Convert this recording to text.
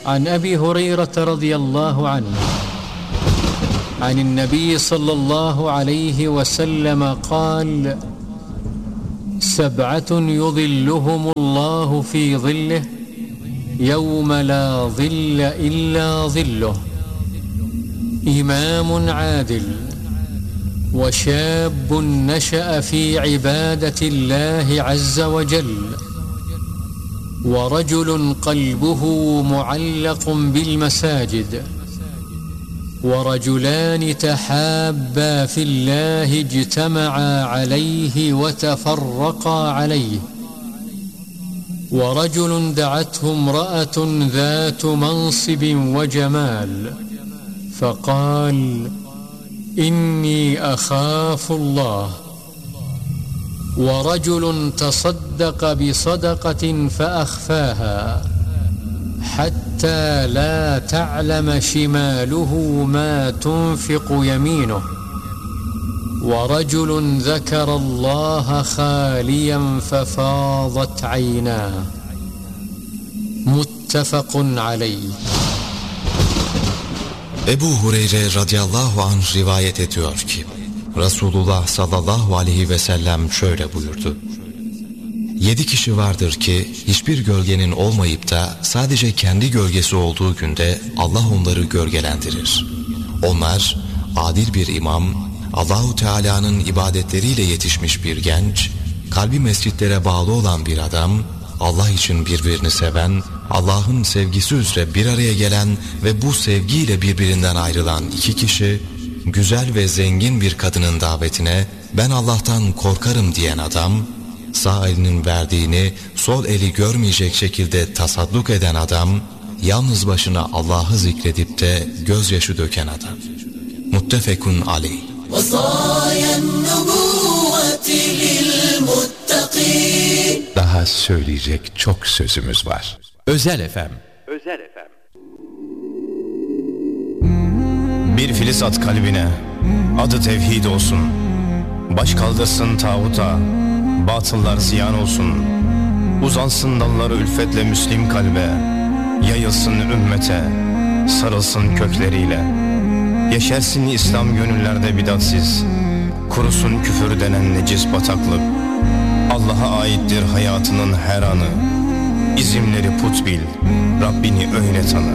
عن أبي هريرة رضي الله عنه عن النبي صلى الله عليه وسلم قال: 7 يظلهم الله في ظله يوم لا ظل إلا ظله: إمام عادل، وشاب نشأ في عبادة الله عز وجل، ورجل قلبه معلق بالمساجد، ورجلان تحابا في الله اجتمعا عليه وتفرقا عليه، ورجل دعته امرأة ذات منصب وجمال فقال: إني أخاف الله، ورجل تصدق بصدقة فأخفاها حتى لا تعلم شماله ما تنفق يمينه، ورجل ذكر الله خاليا ففاضت عيناه. متفق عليه. Ebu Hureyre radıyallahu anh rivayet ediyor ki Resulullah sallallahu aleyhi ve sellem şöyle buyurdu: 7 kişi vardır ki hiçbir gölgenin olmayıp da sadece kendi gölgesi olduğu günde Allah onları gölgelendirir. Onlar adil bir imam, Allahu Teala'nın ibadetleriyle yetişmiş bir genç, kalbi mescitlere bağlı olan bir adam, Allah için birbirini seven, Allah'ın sevgisi üzere bir araya gelen ve bu sevgiyle birbirinden ayrılan 2 kişi, güzel ve zengin bir kadının davetine ben Allah'tan korkarım diyen adam, sağ elinin verdiğini sol eli görmeyecek şekilde tasadduk eden adam, yalnız başına Allah'ı zikredip de gözyaşı döken adam. Muttefekun aleyh. Daha söyleyecek çok sözümüz var. Özel FM. Bir filiz at kalbine, adı tevhid olsun. Baş kaldırsın tağuta, batıllar ziyan olsun. Uzansın dalları ülfetle Müslim kalbe, yayılsın ümmete, sarılsın kökleriyle. Yeşersin İslam gönüllerde bidatsiz, kurusun küfür denen necis bataklık. Allah'a aittir hayatının her anı, İzimleri put bil, Rabbini öyle tanı.